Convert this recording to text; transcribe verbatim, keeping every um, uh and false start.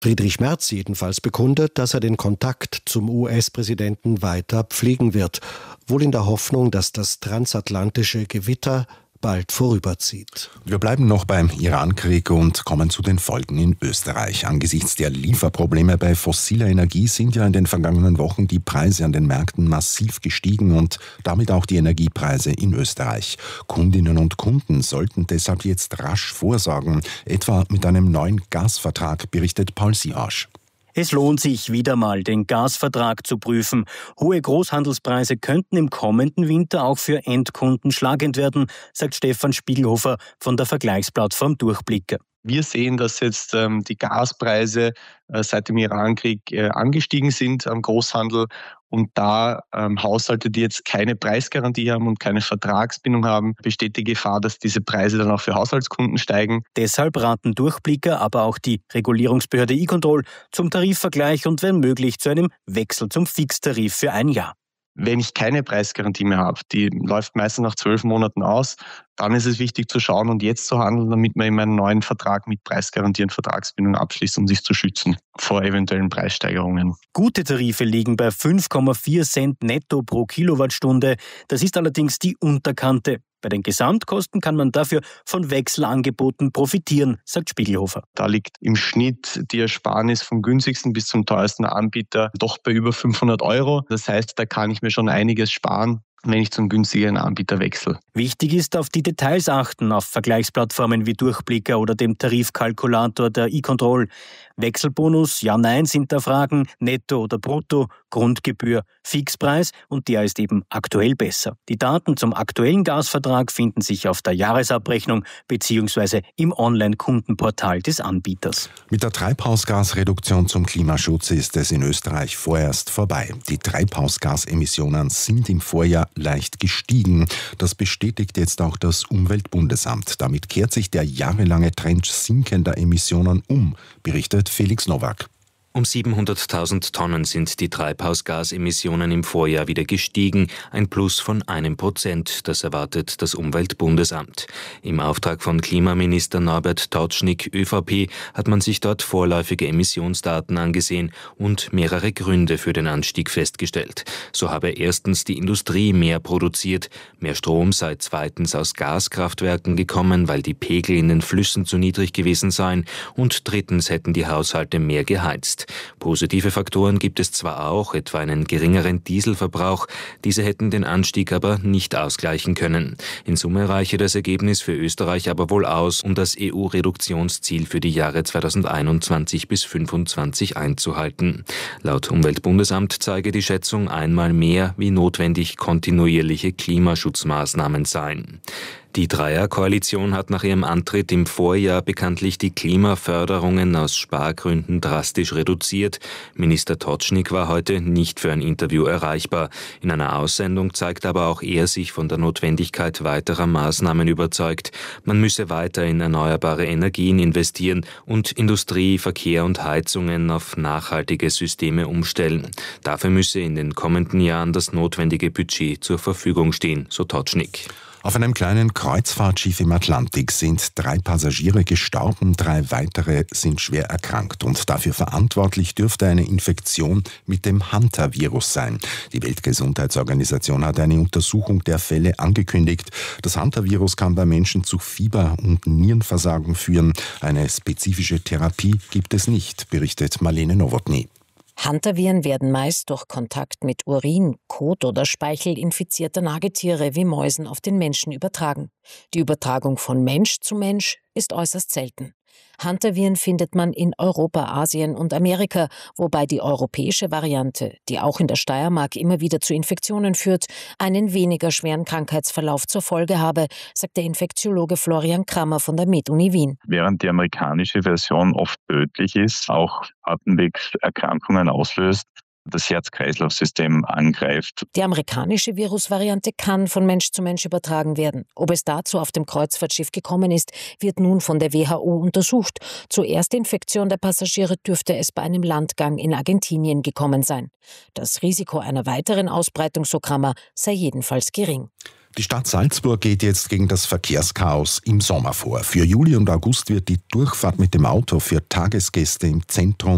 Friedrich Merz jedenfalls bekundet, dass er den Kontakt zum U S-Präsidenten weiter pflegen wird, wohl in der Hoffnung, dass das transatlantische Gewitter bald vorüberzieht. Wir bleiben noch beim Irankrieg und kommen zu den Folgen in Österreich. Angesichts der Lieferprobleme bei fossiler Energie sind ja in den vergangenen Wochen die Preise an den Märkten massiv gestiegen und damit auch die Energiepreise in Österreich. Kundinnen und Kunden sollten deshalb jetzt rasch vorsorgen, etwa mit einem neuen Gasvertrag, berichtet Paul Siorsch. Es lohnt sich wieder mal, den Gasvertrag zu prüfen. Hohe Großhandelspreise könnten im kommenden Winter auch für Endkunden schlagend werden, sagt Stefan Spiegelhofer von der Vergleichsplattform Durchblicke. Wir sehen, dass jetzt ähm, die Gaspreise äh, seit dem Irankrieg äh, angestiegen sind am Großhandel und da ähm, Haushalte, die jetzt keine Preisgarantie haben und keine Vertragsbindung haben, besteht die Gefahr, dass diese Preise dann auch für Haushaltskunden steigen. Deshalb raten Durchblicker, aber auch die Regulierungsbehörde E-Control zum Tarifvergleich und wenn möglich zu einem Wechsel zum Fixtarif für ein Jahr. Wenn ich keine Preisgarantie mehr habe, die läuft meistens nach zwölf Monaten aus, dann ist es wichtig zu schauen und jetzt zu handeln, damit man eben einen neuen Vertrag mit Preisgarantie und Vertragsbindung abschließt, um sich zu schützen vor eventuellen Preissteigerungen. Gute Tarife liegen bei fünf Komma vier Cent netto pro Kilowattstunde. Das ist allerdings die Unterkante. Bei den Gesamtkosten kann man dafür von Wechselangeboten profitieren, sagt Spiegelhofer. Da liegt im Schnitt die Ersparnis vom günstigsten bis zum teuersten Anbieter doch bei über fünfhundert Euro. Das heißt, da kann ich mir schon einiges sparen, wenn ich zum günstigeren Anbieter wechsle. Wichtig ist auf die Details achten, auf Vergleichsplattformen wie Durchblicker oder dem Tarifkalkulator der E-Control. Wechselbonus, ja, nein sind da Fragen, netto oder brutto, Grundgebühr, Fixpreis und der ist eben aktuell besser. Die Daten zum aktuellen Gasvertrag finden sich auf der Jahresabrechnung bzw. im Online-Kundenportal des Anbieters. Mit der Treibhausgasreduktion zum Klimaschutz ist es in Österreich vorerst vorbei. Die Treibhausgasemissionen sind im Vorjahr leicht gestiegen. Das bestätigt jetzt auch das Umweltbundesamt. Damit kehrt sich der jahrelange Trend sinkender Emissionen um, berichtet Felix Nowak. Um siebenhunderttausend Tonnen sind die Treibhausgasemissionen im Vorjahr wieder gestiegen, ein Plus von einem Prozent, das erwartet das Umweltbundesamt. Im Auftrag von Klimaminister Norbert Totschnig, ÖVP, hat man sich dort vorläufige Emissionsdaten angesehen und mehrere Gründe für den Anstieg festgestellt. So habe erstens die Industrie mehr produziert, mehr Strom sei zweitens aus Gaskraftwerken gekommen, weil die Pegel in den Flüssen zu niedrig gewesen seien und drittens hätten die Haushalte mehr geheizt. Positive Faktoren gibt es zwar auch, etwa einen geringeren Dieselverbrauch, diese hätten den Anstieg aber nicht ausgleichen können. In Summe reiche das Ergebnis für Österreich aber wohl aus, um das E U-Reduktionsziel für die Jahre zweitausendeinundzwanzig bis zweitausendfünfundzwanzig einzuhalten. Laut Umweltbundesamt zeige die Schätzung einmal mehr, wie notwendig kontinuierliche Klimaschutzmaßnahmen seien. Die Dreierkoalition hat nach ihrem Antritt im Vorjahr bekanntlich die Klimaförderungen aus Spargründen drastisch reduziert. Minister Totschnig war heute nicht für ein Interview erreichbar. In einer Aussendung zeigt aber auch er sich von der Notwendigkeit weiterer Maßnahmen überzeugt. Man müsse weiter in erneuerbare Energien investieren und Industrie, Verkehr und Heizungen auf nachhaltige Systeme umstellen. Dafür müsse in den kommenden Jahren das notwendige Budget zur Verfügung stehen, so Totschnig. Auf einem kleinen Kreuzfahrtschiff im Atlantik sind drei Passagiere gestorben, drei weitere sind schwer erkrankt und dafür verantwortlich dürfte eine Infektion mit dem Hunter-Virus sein. Die Weltgesundheitsorganisation hat eine Untersuchung der Fälle angekündigt. Das Hunter-Virus kann bei Menschen zu Fieber und Nierenversagen führen. Eine spezifische Therapie gibt es nicht, berichtet Marlene Nowotny. Hunter-Viren werden meist durch Kontakt mit Urin, Kot oder Speichel infizierter Nagetiere wie Mäusen auf den Menschen übertragen. Die Übertragung von Mensch zu Mensch ist äußerst selten. Hunter-Viren findet man in Europa, Asien und Amerika, wobei die europäische Variante, die auch in der Steiermark immer wieder zu Infektionen führt, einen weniger schweren Krankheitsverlauf zur Folge habe, sagt der Infektiologe Florian Krammer von der MedUni Wien. Während die amerikanische Version oft tödlich ist, auch Atemwegserkrankungen auslöst, das Herz-Kreislauf-System angreift. Die amerikanische Virusvariante kann von Mensch zu Mensch übertragen werden. Ob es dazu auf dem Kreuzfahrtschiff gekommen ist, wird nun von der W H O untersucht. Zur Erstinfektion der Passagiere dürfte es bei einem Landgang in Argentinien gekommen sein. Das Risiko einer weiteren Ausbreitung, so Krammer, sei jedenfalls gering. Die Stadt Salzburg geht jetzt gegen das Verkehrschaos im Sommer vor. Für Juli und August wird die Durchfahrt mit dem Auto für Tagesgäste im Zentrum